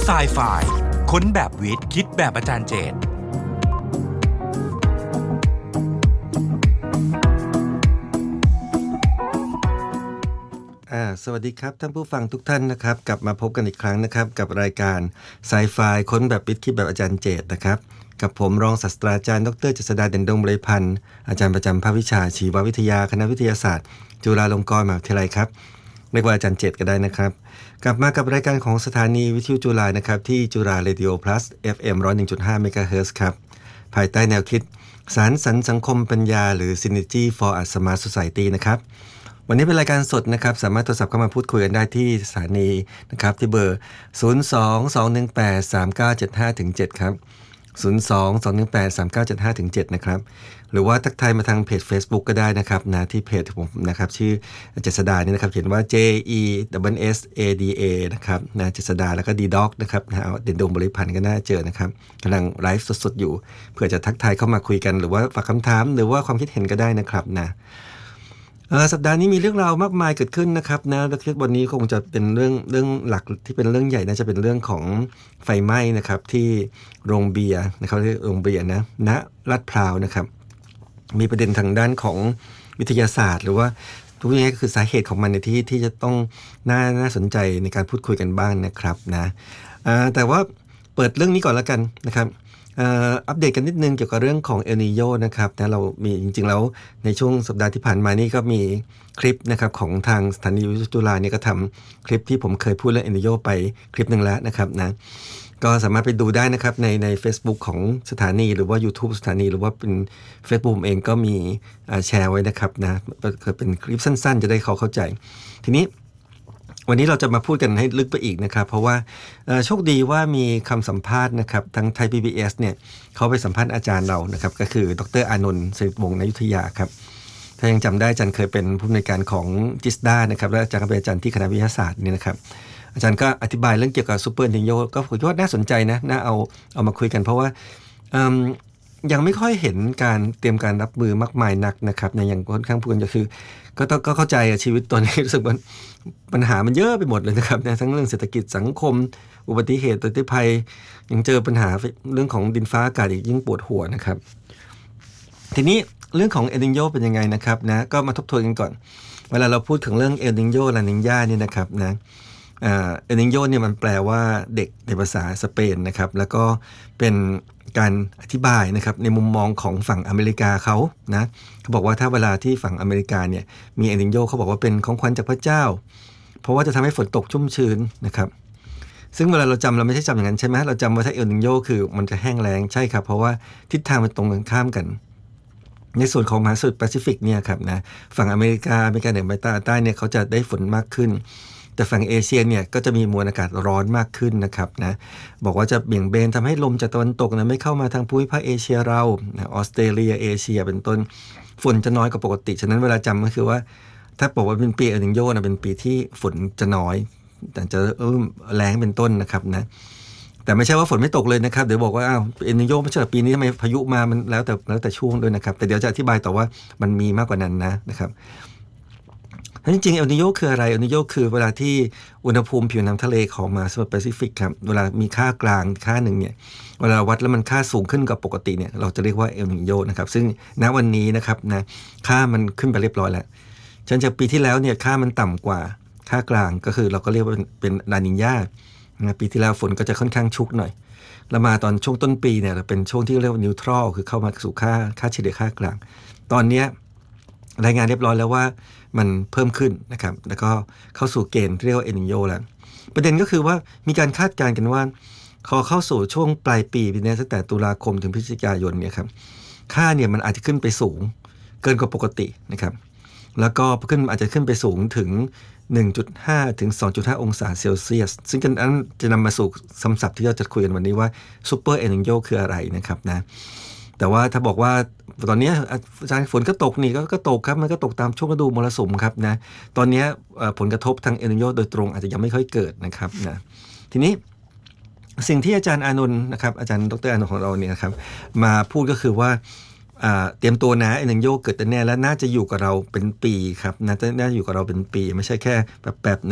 ายไฟค้นแบบวิทย์คิดแบบอาจารย์เจตสวัสดีครับท่านผู้ฟังทุกท่านนะครับกลับมาพบกันอีกครั้งนะครับกับรายการไซไฟค้นแบบวิทย์คิดแบบอาจารย์เจตนะครับกับผมรองศาสตราจารย์ดร.เจษฎาเด่นดงบริพันธ์อาจารย์ประจำภาควิชาชีววิทยาคณะวิทยาศาสตร์จุฬาลงกรณ์มหาวิทยาลัยครับเรียกว่าอาจารย์เจตก็ได้นะครับกลับมากับรายการของสถานีวิทยุจุฬานะครับที่จุฬาเรดิโอ plus FM 101.5 MHz ครับภายใต้แนวคิดสารสรรค์สังคมปัญญาหรือ Synergy for a Smart Society นะครับวันนี้เป็นรายการสดนะครับสามารถโทรศัพท์เข้ามาพูดคุยกันได้ที่สถานีนะครับที่เบอร์ 022183975-7 ครับ 022183975-7 นะครับหรือว่าทักทายมาทางเพจ Facebook ก็ได้นะครับนะที่เพจผมนะครับชื่อเจษฎานี่นะครับเขียนว่า JESSADA นะครับนะเจษฎาแล้วก็ D-Doc นะครับนะเด่นดงบริพันธ์ก็น่าเจอนะครับกำลังไลฟ์สดๆอยู่เพื่อจะทักทายเข้ามาคุยกันหรือว่าฝากคำถามหรือว่าความคิดเห็นก็ได้นะครับนะสัปดาห์นี้มีเรื่องราวมากมายเกิดขึ้นนะครับนะและคิดวันนี้คงจะเป็นเรื่องหลักที่เป็นเรื่องใหญ่น่าจะเป็นเรื่องของไฟไหม้นะครับที่โรงเบียร์นะครับโรงเบียร์นะณลาดพร้าวนะครับมีประเด็นทางด้านของวิทยาศาสตร์หรือว่าทุกอย่างก็คือสาเหตุของมันในที่จะต้องน่าสนใจในการพูดคุยกันบ้างนะครับนะแต่ว่าเปิดเรื่องนี้ก่อนแล้วกันนะครับอัปเดตกันนิดนึงเกี่ยวกับเรื่องของเอลนีโญนะครับนะเรามีจริงๆแล้วในช่วงสัปดาห์ที่ผ่านมานี่ก็มีคลิปนะครับของทางสถานีวิทยุจุฬาเนี่ยก็ทำคลิปที่ผมเคยพูดเรื่องเอลนีโญไปคลิปนึงแล้วนะครับนะก็สามารถไปดูได้นะครับใน Facebook ของสถานีหรือว่า YouTube สถานีหรือว่าเป็น Facebook ผมเองก็มีแชร์ไว้นะครับนะเป็นคลิปสั้นๆจะได้เข้าใจทีนี้วันนี้เราจะมาพูดกันให้ลึกไปอีกนะครับเพราะว่าโชคดีว่ามีคำสัมภาษณ์นะครับทางไทย PBS เนี่ยเขาไปสัมภาษณ์อาจารย์เรานะครับก็คือดร.อานนท์ สิริวงศ์อยุธยาครับถ้ายังจำได้อาจารย์เคยเป็นผู้อำนวยการของจิสดานะครับและอาจารย์ก็เป็นอาจารย์ที่คณะวิทยาศาสตร์นี่นะครับอาจารย์ก็อธิบายเรื่องเกี่ยวกับซูเปอร์เอลนีโญก็ผมว่าน่าสนใจนะน่าเอามาคุยกันเพราะว่ายังไม่ค่อยเห็นการเตรียมการรับมือมากมายนักนะครับอย่างค่อนข้างพูดกันก็คือก็เข้าใจชีวิตตอนนี้รู้สึกว่าปัญหามันเยอะไปหมดเลยนะครับทั้งเรื่องเศรษฐกิจสังคมอุบัติเหตุอุบัติภัยยังเจอปัญหาเรื่องของดินฟ้าอากาศอีกยิ่งปวดหัวนะครับทีนี้เรื่องของเอลนีโญเป็นยังไงนะครับนะก็มาทบทวนกันก่อนเวลาเราพูดถึงเรื่องเอลนีโญลานิญาเนี่ยนะครับนะเอลนีโญเนี่ยมันแปลว่าเด็กในภาษาสเปนนะครับแล้วก็เป็นการอธิบายนะครับในมุมมองของฝั่งอเมริกาเขานะเขาบอกว่าถ้าเวลาที่ฝั่งอเมริกาเนี่ยมีเอลนีโญเขาบอกว่าเป็นของขวัญจากพระเจ้าเพราะว่าจะทำให้ฝนตกชุ่มชื้นนะครับซึ่งเวลาเราจำเราไม่ใช่จำอย่างนั้นใช่ไหมเราจำว่าถ้าเอลนีโญคือมันจะแห้งแล้งใช่ครับเพราะว่าทิศทางมันตรงกันข้ามกันในส่วนของมหาสมุทรแปซิฟิกเนี่ยครับนะฝั่งอเมริกาเหนือใต้เนี่ยเขาจะได้ฝนมากขึ้นแต่ฝั่งเอเชียเนี่ยก็จะมีมวลอากาศร้อนมากขึ้นนะครับนะบอกว่าจะเบี่ยงเบนทำให้ลมจากตะวันตกนะไม่เข้ามาทางภูมิภาคเอเชียเราออสเตรเลียเอเชียเป็นต้นฝนจะน้อยกว่าปกติฉะนั้นเวลาจำก็คือว่าถ้าบอกว่าเป็นปีเอลนีโญนะเป็นปีที่ฝนจะน้อยแต่จะแรงเป็นต้นนะครับนะแต่ไม่ใช่ว่าฝนไม่ตกเลยนะครับเดี๋ยวบอกว่าเอลนีโญไม่ใช่ปีนี้ทำไมพายุมามันแล้วแต่ช่วงด้วยนะครับแต่เดี๋ยวจะอธิบายต่อว่ามันมีมากกว่านั้นนะครับจริงๆเอลนีโญคืออะไรเอลนีโญคือเวลาที่อุณหภูมิผิวน้ำทะเลของมหาสมุทรแปซิฟิกครับเวลามีค่ากลางค่าหนึ่งเนี่ยเวลาวัดแล้วมันค่าสูงขึ้นกว่าปกติเนี่ยเราจะเรียกว่าเอลนีโญนะครับซึ่งณวันนี้นะครับนะค่ามันขึ้นไปเรียบร้อยแล้วฉะนั้นจากปีที่แล้วเนี่ยค่ามันต่ำกว่าค่ากลางก็คือเราก็เรียกว่าเป็นลานิญาปีที่แล้วฝนก็จะค่อนข้างชุกหน่อยแล้วมาตอนช่วงต้นปีเนี่ยเป็นช่วงที่เรียกว่านิวทรัลคือเข้ามาสู่ค่าเฉลี่ยค่ากลางตอนนี้รายงานเรียบร้อยแล้วว่ามันเพิ่มขึ้นนะครับแล้วก็เข้าสู่เกณฑ์เรียกว่าเอลนีโญแล้วประเด็นก็คือว่ามีการคาดการณ์กันว่าพอเข้าสู่ช่วงปลายปีนี้ตั้งแต่ตุลาคมถึงพฤศจิกายนเนี่ยครับค่าเนี่ยมันอาจจะขึ้นไปสูงเกินกว่าปกตินะครับแล้วก็อาจจะขึ้นไปสูงถึง 1.5 ถึง 2.5 องศาเซลเซียสซึ่งกันนั้นจะนำมาสู่คำศัพท์ที่เราจะคุยกันวันนี้ว่าซูเปอร์เอลนีโญคืออะไรนะครับนะแต่ว่าถ้าบอกว่าตอนนี้อาจารย์ฝนก็ตกนี่ก็ตกครับมันก็ตกตามช่วงฤดูมรสุมครับนะตอนนี้ผลกระทบทางเอลนีโญโดยตรงอาจจะยังไม่ค่อยเกิดนะครับนะทีนี้สิ่งที่อาจารย์อานนท์นะครับอาจารย์ดร.อานนท์ของเราเนี่ยนะครับมาพูดก็คือว่าเตรียมตัวนะเอลนีโญเกิดแน่และน่าจะอยู่กับเราเป็นปีครับน่าจะอยู่กับเราเป็นปีไม่ใช่แค่แบบ